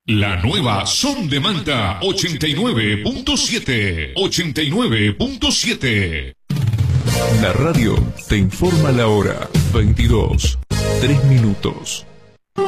La nueva Son de Manta 89.7. 89.7. La radio te informa la hora. 22, 3 minutos.